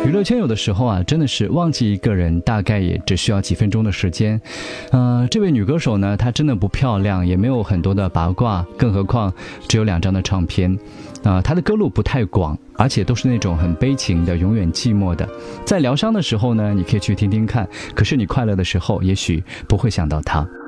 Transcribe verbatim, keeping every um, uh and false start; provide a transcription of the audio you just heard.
娱乐圈有的时候啊，真的是忘记一个人大概也只需要几分钟的时间。呃，这位女歌手呢，她真的不漂亮，也没有很多的八卦，更何况只有两张的唱片。呃，她的歌路不太广，而且都是那种很悲情的，永远寂寞的。在疗伤的时候呢，你可以去听听看，可是你快乐的时候，也许不会想到她。